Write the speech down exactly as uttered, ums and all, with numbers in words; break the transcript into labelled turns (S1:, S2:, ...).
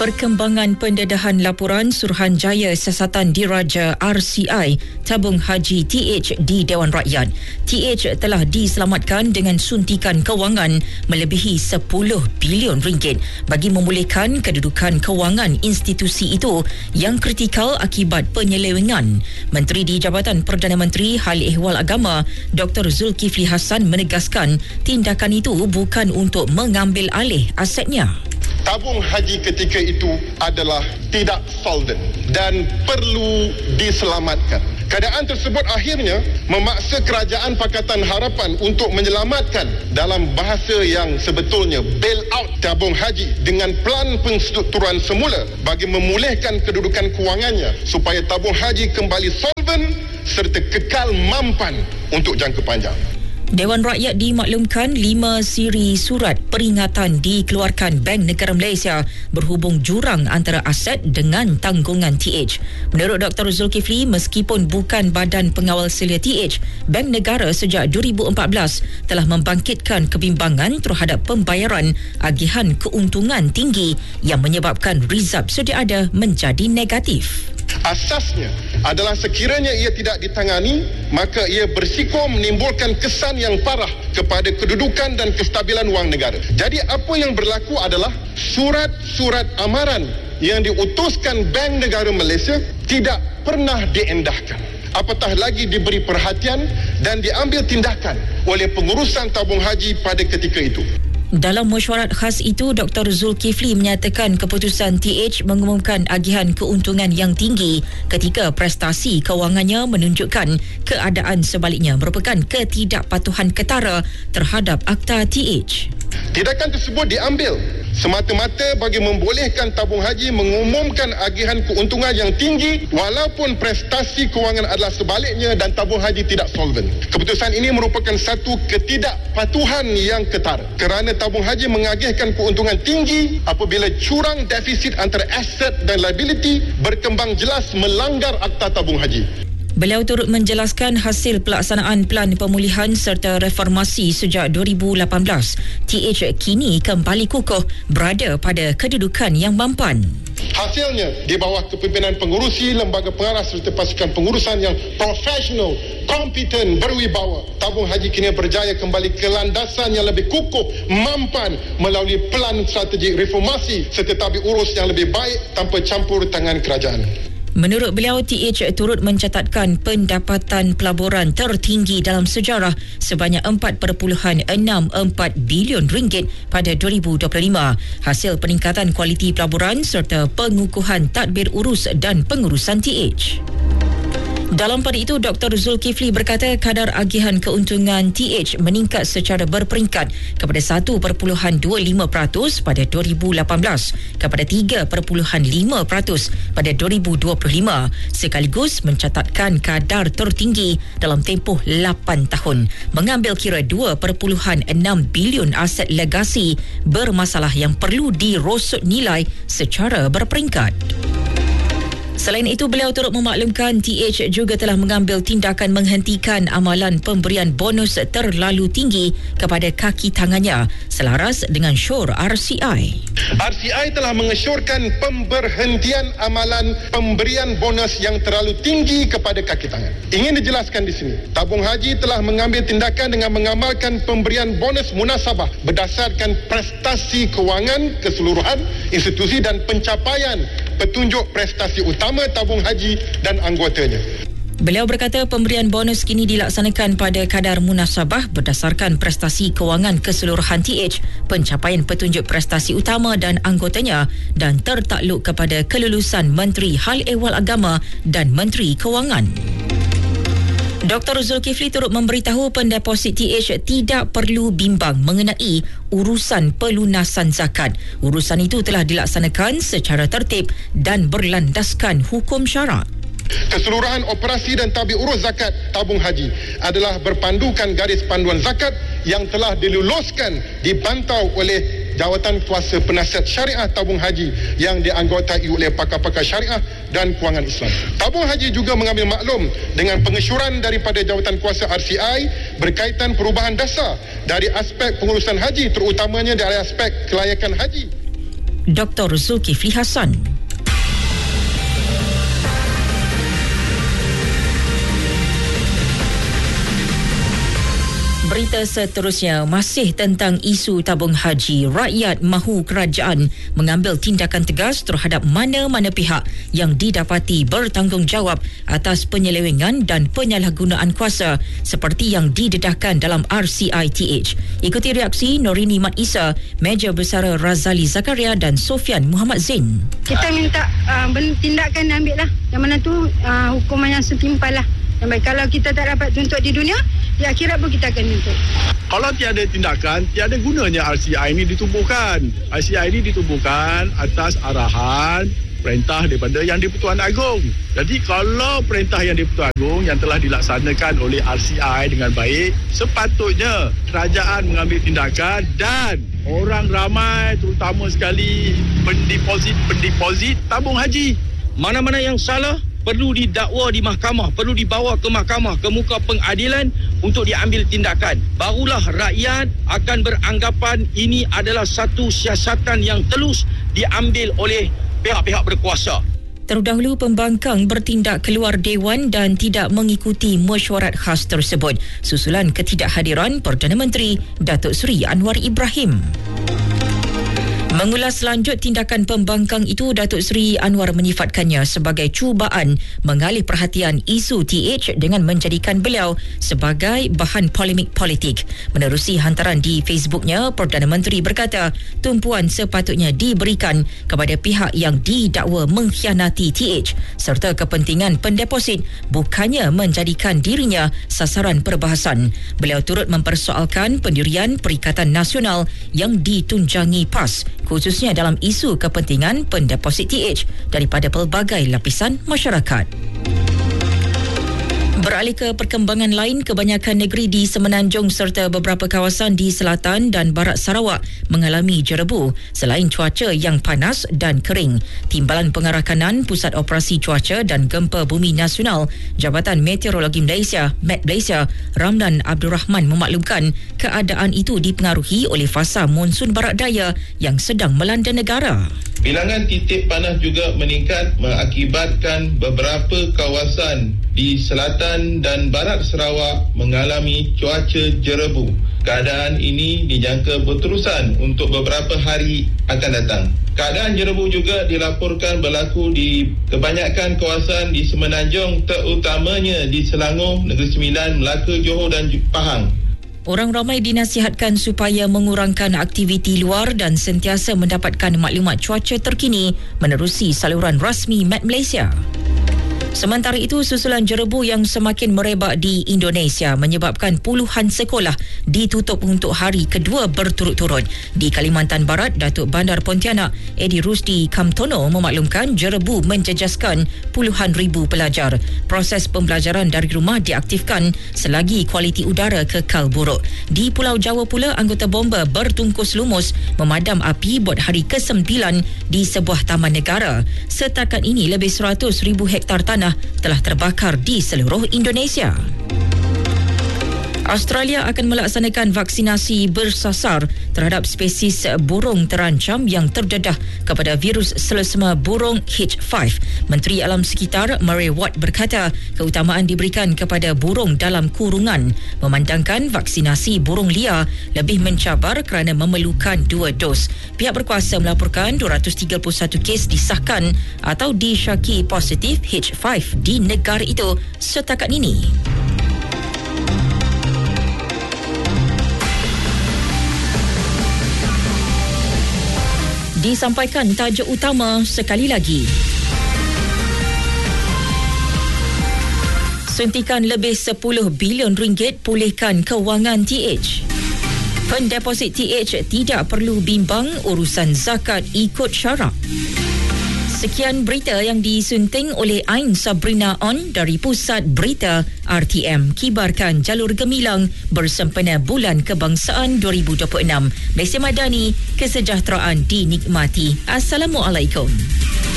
S1: Perkembangan pendedahan laporan Suruhanjaya Siasatan Diraja R C I Tabung Haji T H di Dewan Rakyat. T H telah diselamatkan dengan suntikan kewangan melebihi sepuluh bilion ringgit bagi memulihkan kedudukan kewangan institusi itu yang kritikal akibat penyelewengan. Menteri di Jabatan Perdana Menteri Hal Ehwal Agama Doktor Zulkifli Hassan menegaskan tindakan itu bukan untuk mengambil alih asetnya.
S2: Tabung haji ketika itu adalah tidak solvent dan perlu diselamatkan. Keadaan tersebut akhirnya memaksa Kerajaan Pakatan Harapan untuk menyelamatkan dalam bahasa yang sebetulnya bail out tabung haji dengan pelan penstrukturan semula bagi memulihkan kedudukan kewangannya supaya tabung haji kembali solvent serta kekal mampan untuk jangka panjang.
S1: Dewan Rakyat dimaklumkan lima siri surat peringatan dikeluarkan Bank Negara Malaysia berhubung jurang antara aset dengan tanggungan T H. Menurut Doktor Zulkifli, meskipun bukan badan pengawal selia T H, Bank Negara sejak dua ribu empat belas telah membangkitkan kebimbangan terhadap pembayaran agihan keuntungan tinggi yang menyebabkan rizab sedia ada menjadi negatif.
S2: Asasnya adalah sekiranya ia tidak ditangani, maka ia bersiko menimbulkan kesan yang parah kepada kedudukan dan kestabilan wang negara. Jadi apa yang berlaku adalah surat-surat amaran yang diutuskan Bank Negara Malaysia tidak pernah diendahkan. Apatah lagi diberi perhatian dan diambil tindakan oleh pengurusan tabung haji pada ketika itu.
S1: Dalam mesyuarat khas itu, Doktor Zulkifli menyatakan keputusan T H mengumumkan agihan keuntungan yang tinggi ketika prestasi kewangannya menunjukkan keadaan sebaliknya merupakan ketidakpatuhan ketara terhadap Akta T H.
S2: Tindakan tersebut diambil semata-mata bagi membolehkan tabung haji mengumumkan agihan keuntungan yang tinggi walaupun prestasi kewangan adalah sebaliknya dan tabung haji tidak solvent. Keputusan ini merupakan satu ketidakpatuhan yang ketara kerana tabung haji mengagihkan keuntungan tinggi apabila curang defisit antara aset dan liability berkembang jelas melanggar Akta Tabung Haji.
S1: Beliau turut menjelaskan hasil pelaksanaan Pelan Pemulihan serta Reformasi sejak dua ribu lapan belas. T H kini kembali kukuh berada pada kedudukan yang mampan.
S2: Hasilnya, di bawah kepimpinan pengurusi, lembaga pengarah serta pasukan pengurusan yang profesional, kompeten, berwibawa, tabung haji kini berjaya kembali ke landasan yang lebih kukuh, mampan melalui pelan strategik reformasi serta tabik urus yang lebih baik tanpa campur tangan kerajaan.
S1: Menurut beliau, T H turut mencatatkan pendapatan pelaburan tertinggi dalam sejarah sebanyak empat perpuluhan enam empat bilion ringgit pada dua ribu dua puluh lima, hasil peningkatan kualiti pelaburan serta pengukuhan tadbir urus dan pengurusan T H. Dalam pada itu, Doktor Zulkifli berkata kadar agihan keuntungan T H meningkat secara berperingkat kepada satu perpuluhan dua lima peratus pada dua ribu lapan belas kepada tiga perpuluhan lima peratus pada dua ribu dua puluh lima sekaligus mencatatkan kadar tertinggi dalam tempoh lapan tahun, mengambil kira dua perpuluhan enam bilion aset legasi bermasalah yang perlu dirosot nilai secara berperingkat. Selain itu, beliau turut memaklumkan T H juga telah mengambil tindakan menghentikan amalan pemberian bonus terlalu tinggi kepada kaki tangannya selaras dengan syur R C I.
S2: R C I telah mengesyorkan pemberhentian amalan pemberian bonus yang terlalu tinggi kepada kaki tangan. Ingin dijelaskan di sini, tabung haji telah mengambil tindakan dengan mengamalkan pemberian bonus munasabah berdasarkan prestasi kewangan keseluruhan institusi dan pencapaian petunjuk prestasi utama tabung haji dan anggotanya.
S1: Beliau berkata pemberian bonus kini dilaksanakan pada kadar munasabah berdasarkan prestasi kewangan keseluruhan T H, pencapaian petunjuk prestasi utama dan anggotanya dan tertakluk kepada kelulusan Menteri Hal Ehwal Agama dan Menteri Kewangan. Doktor Zulkifli turut memberitahu pendeposit T H tidak perlu bimbang mengenai urusan pelunasan zakat. Urusan itu telah dilaksanakan secara tertib dan berlandaskan hukum syarak.
S2: Keseluruhan operasi dan tabik urus zakat tabung haji adalah berpandukan garis panduan zakat yang telah diluluskan dibantau oleh Jawatan Kuasa Penasihat Syariah Tabung Haji yang dianggotai oleh pakar-pakar syariah dan kewangan Islam. Tabung Haji juga mengambil maklum dengan pengesyuran daripada Jawatan Kuasa R C I berkaitan perubahan dasar dari aspek pengurusan haji, terutamanya dari aspek kelayakan haji.
S1: Doktor Zulkifli Hasan. Berita seterusnya masih tentang isu tabung haji. Rakyat mahu kerajaan mengambil tindakan tegas terhadap mana-mana pihak yang didapati bertanggungjawab atas penyelewengan dan penyalahgunaan kuasa seperti yang didedahkan dalam R C I T H. Ikuti reaksi Norini Mat Isa, Meja Bersara Razali Zakaria dan Sofian Muhammad Zain.
S3: Kita minta uh, tindakan ambil lah. Yang mana tu uh, hukuman yang setimpal lah. Yang baik, kalau kita tak dapat tuntut di dunia, di akhirat pun kita akan tuntut.
S4: Kalau tiada tindakan, tiada gunanya R C I ini ditubuhkan. R C I ini ditubuhkan atas arahan perintah daripada Yang di-Pertuan Agong. Jadi kalau perintah Yang di-Pertuan Agong yang telah dilaksanakan oleh R C I dengan baik, sepatutnya kerajaan mengambil tindakan dan orang ramai terutama sekali pendeposit-pendeposit tabung haji.
S5: Mana-mana yang salah perlu didakwa di mahkamah, perlu dibawa ke mahkamah, ke muka pengadilan untuk diambil tindakan. Barulah rakyat akan beranggapan ini adalah satu siasatan yang telus diambil oleh pihak-pihak berkuasa.
S1: Terdahulu pembangkang bertindak keluar Dewan dan tidak mengikuti mesyuarat khas tersebut susulan ketidakhadiran Perdana Menteri Datuk Seri Anwar Ibrahim. Mengulas lanjut tindakan pembangkang itu, Datuk Seri Anwar menyifatkannya sebagai cubaan mengalih perhatian isu T H dengan menjadikan beliau sebagai bahan polemik politik. Menerusi hantaran di Facebooknya, Perdana Menteri berkata tumpuan sepatutnya diberikan kepada pihak yang didakwa mengkhianati T H serta kepentingan pendeposit, bukannya menjadikan dirinya sasaran perbahasan. Beliau turut mempersoalkan pendirian Perikatan Nasional yang ditunjangi P A S, khususnya dalam isu kepentingan pendeposit T H daripada pelbagai lapisan masyarakat. Beralih ke perkembangan lain, kebanyakan negeri di Semenanjung serta beberapa kawasan di selatan dan barat Sarawak mengalami jerebu selain cuaca yang panas dan kering. Timbalan Pengarakanan Pusat Operasi Cuaca dan Gempa Bumi Nasional Jabatan Meteorologi Malaysia, Met Malaysia, Ramdan Abdul Rahman memaklumkan keadaan itu dipengaruhi oleh fasa monsun barat daya yang sedang melanda negara.
S6: Bilangan titik panas juga meningkat mengakibatkan beberapa kawasan di selatan dan barat Sarawak mengalami cuaca jerebu. Keadaan ini dijangka berterusan untuk beberapa hari akan datang. Keadaan jerebu juga dilaporkan berlaku di kebanyakan kawasan di Semenanjung, terutamanya di Selangor, Negeri Sembilan, Melaka, Johor dan Pahang.
S1: Orang ramai dinasihatkan supaya mengurangkan aktiviti luar dan sentiasa mendapatkan maklumat cuaca terkini menerusi saluran rasmi Met Malaysia. Sementara itu, susulan jerebu yang semakin merebak di Indonesia menyebabkan puluhan sekolah ditutup untuk hari kedua berturut-turut. Di Kalimantan Barat, Datuk Bandar Pontianak Edi Rusdi Kamtono memaklumkan jerebu menjejaskan puluhan ribu pelajar. Proses pembelajaran dari rumah diaktifkan selagi kualiti udara kekal buruk. Di Pulau Jawa pula, anggota bomba bertungkus lumus memadam api buat hari kesembilan di sebuah taman negara. Setakat ini, lebih seratus ribu hektar tanah telah terbakar di seluruh Indonesia. Australia akan melaksanakan vaksinasi bersasar terhadap spesies burung terancam yang terdedah kepada virus selesema burung H lima. Menteri Alam Sekitar Murray Watt berkata keutamaan diberikan kepada burung dalam kurungan, memandangkan vaksinasi burung liar lebih mencabar kerana memerlukan dua dos. Pihak berkuasa melaporkan dua ratus tiga puluh satu kes disahkan atau disyaki positif H lima di negara itu setakat ini. Disampaikan tajuk utama sekali lagi. Suntikan lebih sepuluh bilion ringgit pulihkan kewangan T H. Pendeposit T H tidak perlu bimbang urusan zakat ikut syarak. Sekian berita yang disunting oleh Ain Sabrina On dari Pusat Berita R T M. Kibarkan jalur gemilang bersempena Bulan Kebangsaan dua ribu dua puluh enam. Malaysia Madani, kesejahteraan dinikmati. Assalamualaikum.